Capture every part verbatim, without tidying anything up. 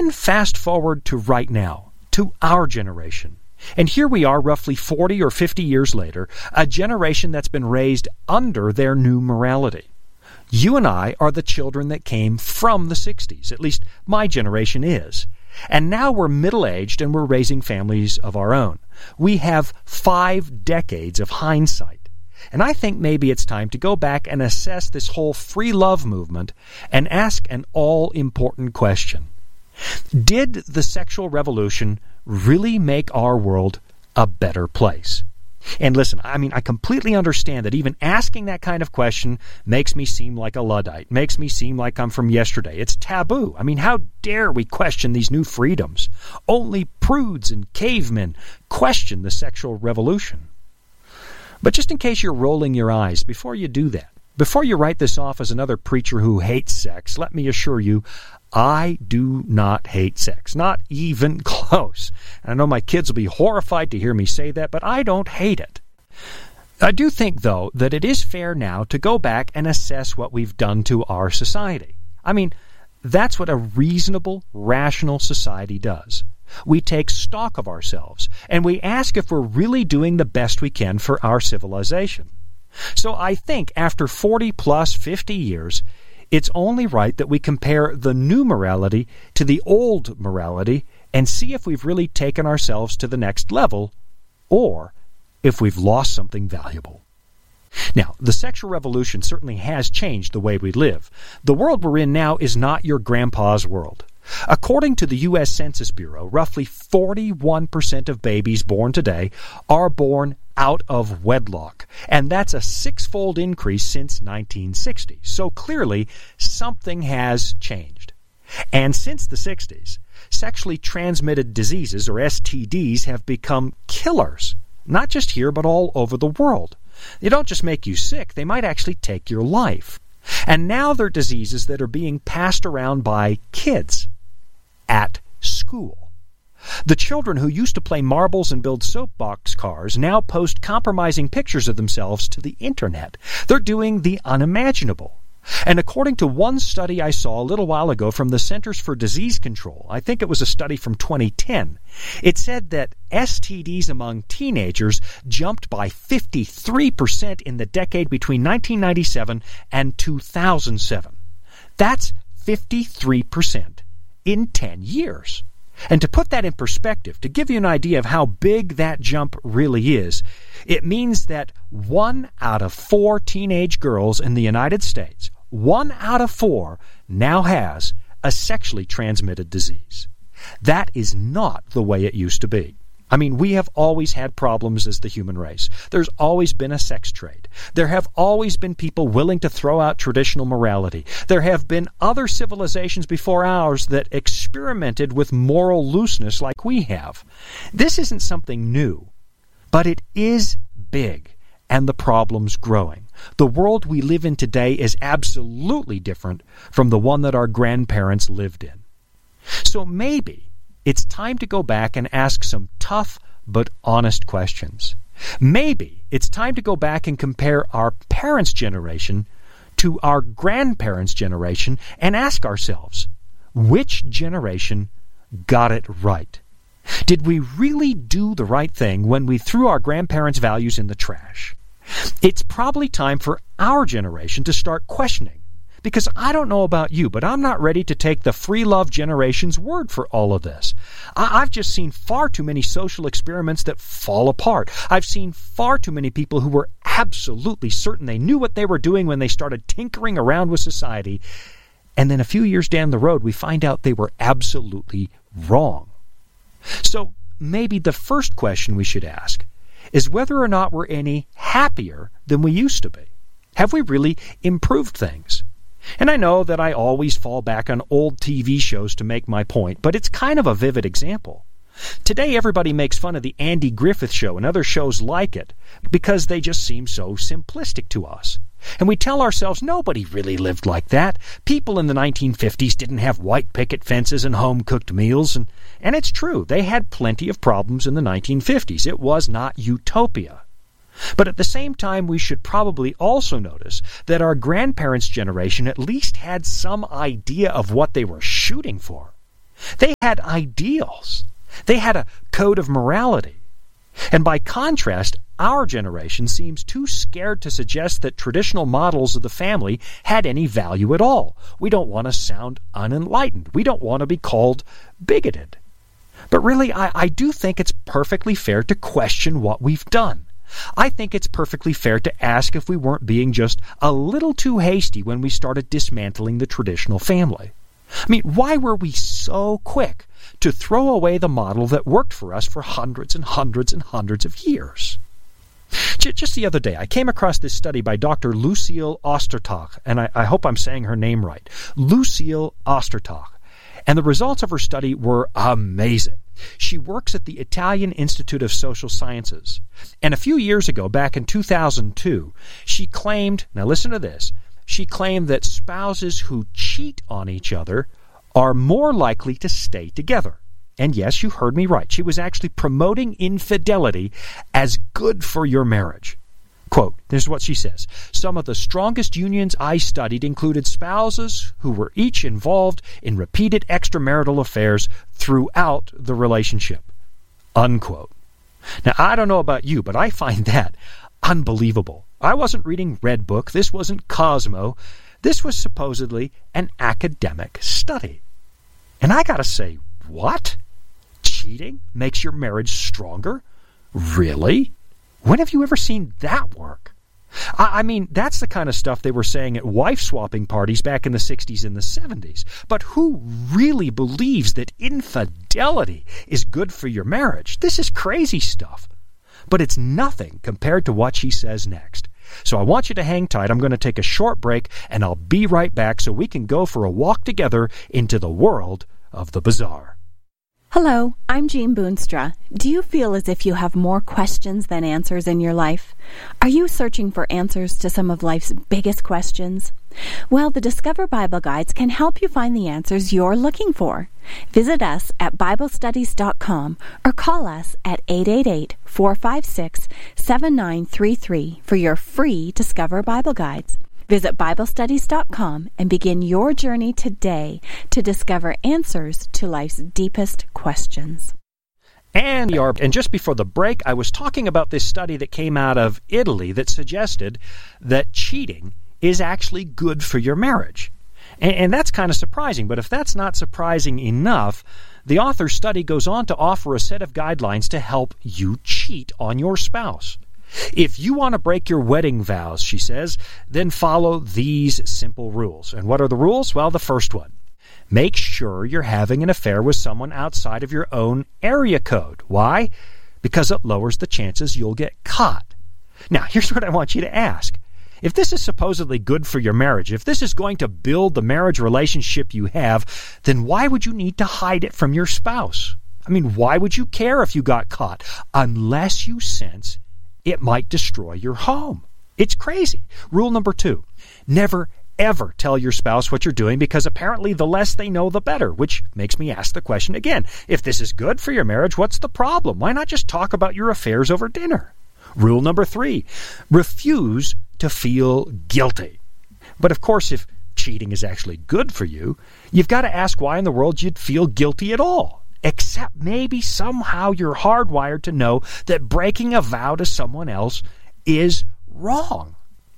then fast forward to right now, to our generation. And here we are roughly forty or fifty years later, a generation that's been raised under their new morality. You and I are the children that came from the sixties, at least my generation is. And now we're middle-aged and we're raising families of our own. We have five decades of hindsight. And I think maybe it's time to go back and assess this whole free love movement and ask an all-important question. Did the sexual revolution really make our world a better place? And listen, I mean, I completely understand that even asking that kind of question makes me seem like a Luddite, makes me seem like I'm from yesterday. It's taboo. I mean, how dare we question these new freedoms? Only prudes and cavemen question the sexual revolution. But just in case you're rolling your eyes, before you do that, before you write this off as another preacher who hates sex, let me assure you, I do not hate sex, not even close. And I know my kids will be horrified to hear me say that, but I don't hate it. I do think, though, that it is fair now to go back and assess what we've done to our society. I mean, that's what a reasonable, rational society does. We take stock of ourselves, and we ask if we're really doing the best we can for our civilization. So I think after forty plus fifty years, it's only right that we compare the new morality to the old morality and see if we've really taken ourselves to the next level or if we've lost something valuable. Now, the sexual revolution certainly has changed the way we live. The world we're in now is not your grandpa's world. According to the U S Census Bureau, roughly forty-one percent of babies born today are born out of wedlock, and that's a six-fold increase since nineteen sixty. So clearly, something has changed. And since the sixties, sexually transmitted diseases, or S T Ds, have become killers, not just here, but all over the world. They don't just make you sick, they might actually take your life. And now they're diseases that are being passed around by kids at school. The children who used to play marbles and build soapbox cars now post compromising pictures of themselves to the internet. They're doing the unimaginable. And according to one study I saw a little while ago from the Centers for Disease Control, I think it was a study from twenty ten, it said that S T Ds among teenagers jumped by fifty-three percent in the decade between nineteen ninety-seven and two thousand seven. That's fifty-three percent in ten years. And to put that in perspective, to give you an idea of how big that jump really is, it means that one out of four teenage girls in the United States, one out of four, now has a sexually transmitted disease. That is not the way it used to be. I mean, we have always had problems as the human race. There's always been a sex trade. There have always been people willing to throw out traditional morality. There have been other civilizations before ours that experimented with moral looseness like we have. This isn't something new, but it is big, and the problem's growing. The world we live in today is absolutely different from the one that our grandparents lived in. So maybe it's time to go back and ask some tough but honest questions. Maybe it's time to go back and compare our parents' generation to our grandparents' generation and ask ourselves, which generation got it right? Did we really do the right thing when we threw our grandparents' values in the trash? It's probably time for our generation to start questioning. Because I don't know about you, but I'm not ready to take the free love generation's word for all of this. I- I've just seen far too many social experiments that fall apart. I've seen far too many people who were absolutely certain they knew what they were doing when they started tinkering around with society. And then a few years down the road, we find out they were absolutely wrong. So maybe the first question we should ask is whether or not we're any happier than we used to be. Have we really improved things? And I know that I always fall back on old T V shows to make my point, but it's kind of a vivid example. Today everybody makes fun of the Andy Griffith Show and other shows like it because they just seem so simplistic to us. And we tell ourselves nobody really lived like that. People in the nineteen fifties didn't have white picket fences and home-cooked meals. And, and it's true, they had plenty of problems in the nineteen fifties. It was not utopia. But at the same time, we should probably also notice that our grandparents' generation at least had some idea of what they were shooting for. They had ideals. They had a code of morality. And by contrast, our generation seems too scared to suggest that traditional models of the family had any value at all. We don't want to sound unenlightened. We don't want to be called bigoted. But really, I, I do think it's perfectly fair to question what we've done. I think it's perfectly fair to ask if we weren't being just a little too hasty when we started dismantling the traditional family. I mean, why were we so quick to throw away the model that worked for us for hundreds and hundreds and hundreds of years? Just the other day, I came across this study by Doctor Lucille Ostertag, and I, I hope I'm saying her name right. Lucille Ostertag. And the results of her study were amazing. She works at the Italian Institute of Social Sciences. And a few years ago, back in two thousand two, she claimed, now listen to this, she claimed that spouses who cheat on each other are more likely to stay together. And yes, you heard me right. She was actually promoting infidelity as good for your marriage. Quote, this is what she says. Some of the strongest unions I studied included spouses who were each involved in repeated extramarital affairs throughout the relationship. Unquote. Now, I don't know about you, but I find that unbelievable. I wasn't reading Red Book. This wasn't Cosmo. This was supposedly an academic study. And I gotta say, what? Cheating makes your marriage stronger? Really? When have you ever seen that work? I, I mean, that's the kind of stuff they were saying at wife-swapping parties back in the sixties and the seventies. But who really believes that infidelity is good for your marriage? This is crazy stuff. But it's nothing compared to what she says next. So I want you to hang tight. I'm going to take a short break, and I'll be right back so we can go for a walk together into the world of the bizarre. Hello, I'm Jean Boonstra. Do you feel as if you have more questions than answers in your life? Are you searching for answers to some of life's biggest questions? Well, the Discover Bible Guides can help you find the answers you're looking for. Visit us at Bible Studies dot com or call us at eight eight eight, four five six, seven nine three three for your free Discover Bible Guides. Visit Bible Studies dot com and begin your journey today to discover answers to life's deepest questions. And, and just before the break, I was talking about this study that came out of Italy that suggested that cheating is actually good for your marriage. And, and that's kind of surprising, but if that's not surprising enough, the author's study goes on to offer a set of guidelines to help you cheat on your spouse. If you want to break your wedding vows, she says, then follow these simple rules. And what are the rules? Well, the first one. Make sure you're having an affair with someone outside of your own area code. Why? Because it lowers the chances you'll get caught. Now, here's what I want you to ask. If this is supposedly good for your marriage, if this is going to build the marriage relationship you have, then why would you need to hide it from your spouse? I mean, why would you care if you got caught? Unless you sense it might destroy your home. It's crazy. Rule number two, never ever tell your spouse what you're doing, because apparently the less they know, the better, which makes me ask the question again. If this is good for your marriage, what's the problem? Why not just talk about your affairs over dinner? Rule number three, refuse to feel guilty. But of course, if cheating is actually good for you, you've got to ask why in the world you'd feel guilty at all. Except maybe somehow you're hardwired to know that breaking a vow to someone else is wrong.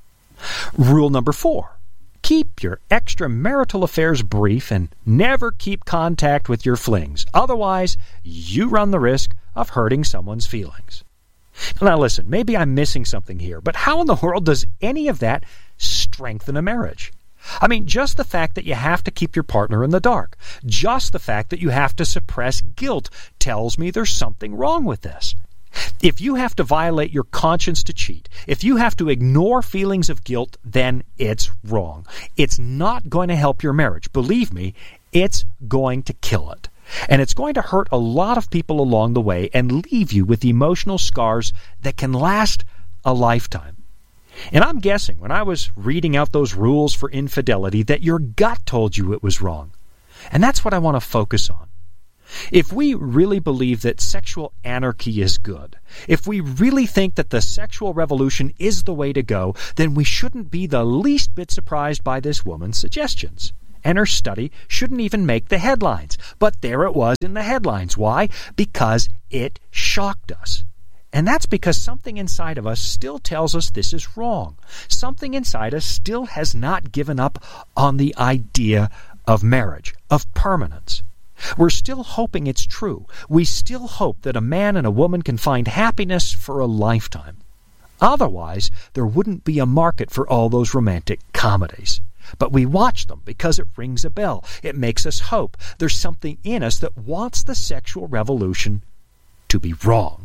Rule number four, keep your extramarital affairs brief and never keep contact with your flings. Otherwise, you run the risk of hurting someone's feelings. Now listen, maybe I'm missing something here, but how in the world does any of that strengthen a marriage? I mean, just the fact that you have to keep your partner in the dark, just the fact that you have to suppress guilt tells me there's something wrong with this. If you have to violate your conscience to cheat, if you have to ignore feelings of guilt, then it's wrong. It's not going to help your marriage. Believe me, it's going to kill it. And it's going to hurt a lot of people along the way and leave you with emotional scars that can last a lifetime. And I'm guessing when I was reading out those rules for infidelity that your gut told you it was wrong. And that's what I want to focus on. If we really believe that sexual anarchy is good, if we really think that the sexual revolution is the way to go, then we shouldn't be the least bit surprised by this woman's suggestions. and her study shouldn't even make the headlines. But there it was in the headlines. Why? Because it shocked us. And that's because something inside of us still tells us this is wrong. Something inside us still has not given up on the idea of marriage, of permanence. We're still hoping it's true. We still hope that a man and a woman can find happiness for a lifetime. Otherwise, there wouldn't be a market for all those romantic comedies. But we watch them because it rings a bell. It makes us hope. There's something in us that wants the sexual revolution to be wrong.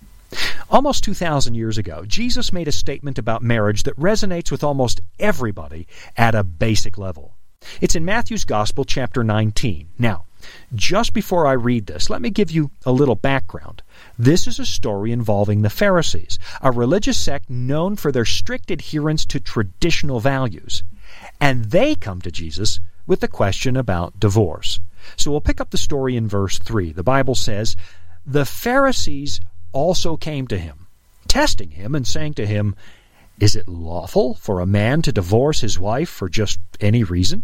Almost two thousand years ago, Jesus made a statement about marriage that resonates with almost everybody at a basic level. It's in Matthew's Gospel, chapter nineteen. Now, just before I read this, let me give you a little background. This is a story involving the Pharisees, a religious sect known for their strict adherence to traditional values. And they come to Jesus with a question about divorce. So we'll pick up the story in verse three. The Bible says, "The Pharisees also came to him, testing him and saying to him, 'Is it lawful for a man to divorce his wife for just any reason?'"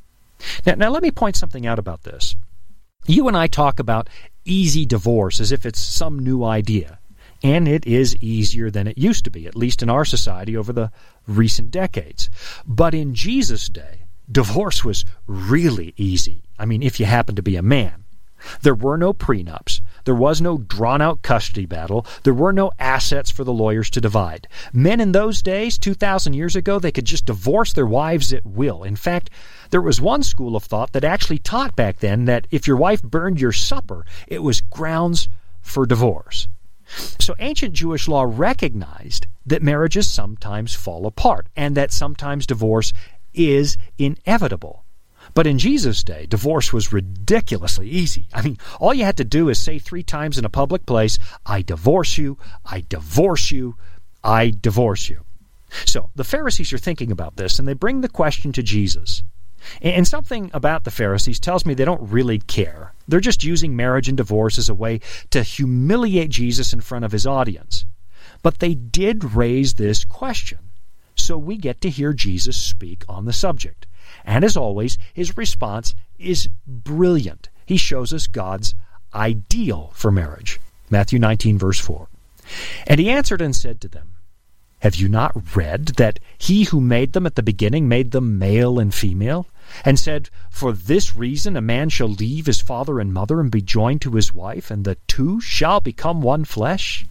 Now, now let me point something out about this. You and I talk about easy divorce as if it's some new idea. And it is easier than it used to be, at least in our society over the recent decades. But in Jesus' day, divorce was really easy. I mean, if you happen to be a man. There were no prenups. There was no drawn-out custody battle. There were no assets for the lawyers to divide. Men in those days, two thousand years ago, they could just divorce their wives at will. In fact, there was one school of thought that actually taught back then that if your wife burned your supper, it was grounds for divorce. So ancient Jewish law recognized that marriages sometimes fall apart and that sometimes divorce is inevitable. But in Jesus' day, divorce was ridiculously easy. I mean, all you had to do is say three times in a public place, "I divorce you, I divorce you, I divorce you." So the Pharisees are thinking about this, and they bring the question to Jesus. And something about the Pharisees tells me they don't really care. They're just using marriage and divorce as a way to humiliate Jesus in front of his audience. But they did raise this question, so we get to hear Jesus speak on the subject. And as always, his response is brilliant. He shows us God's ideal for marriage. Matthew nineteen, verse four. "And he answered and said to them, 'Have you not read that he who made them at the beginning made them male and female, and said, For this reason a man shall leave his father and mother and be joined to his wife, and the two shall become one flesh?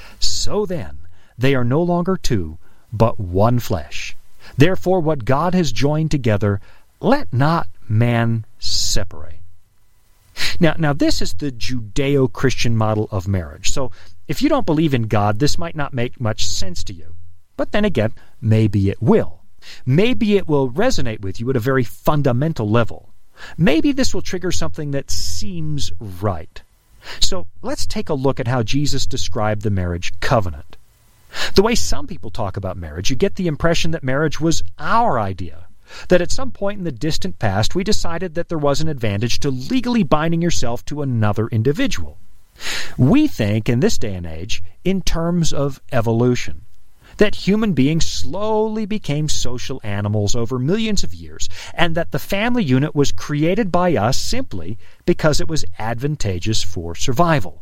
So then, they are no longer two, but one flesh. Therefore what God has joined together, let not man separate.'" Now, now this is the Judeo-Christian model of marriage. So if you don't believe in God, this might not make much sense to you. But then again, maybe it will. Maybe it will resonate with you at a very fundamental level. Maybe this will trigger something that seems right. So let's take a look at how Jesus described the marriage covenant. The way some people talk about marriage, you get the impression that marriage was our idea. That at some point in the distant past, we decided that there was an advantage to legally binding yourself to another individual. We think, in this day and age, in terms of evolution. That human beings slowly became social animals over millions of years, and that the family unit was created by us simply because it was advantageous for survival.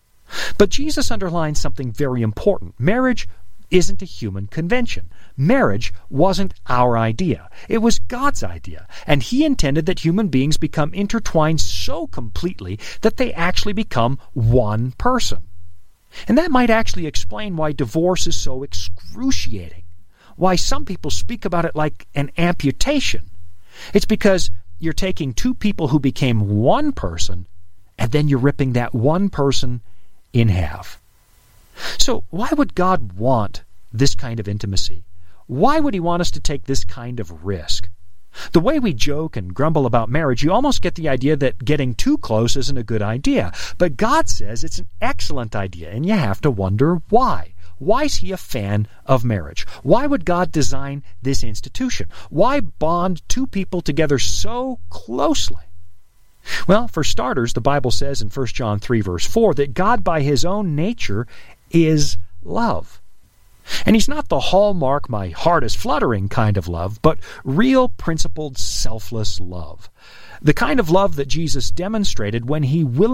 But Jesus underlines something very important. Marriage isn't a human convention. Marriage wasn't our idea. It was God's idea, and He intended that human beings become intertwined so completely that they actually become one person. And that might actually explain why divorce is so excruciating, why some people speak about it like an amputation. It's because you're taking two people who became one person, and then you're ripping that one person in half. So why would God want this kind of intimacy? Why would He want us to take this kind of risk? The way we joke and grumble about marriage, you almost get the idea that getting too close isn't a good idea. But God says it's an excellent idea, and you have to wonder why. Why is He a fan of marriage? Why would God design this institution? Why bond two people together so closely? Well, for starters, the Bible says in First John three, verse four, that God by His own nature is love. And he's not the hallmark, my heart is fluttering kind of love, but real, principled, selfless love. The kind of love that Jesus demonstrated when he willingly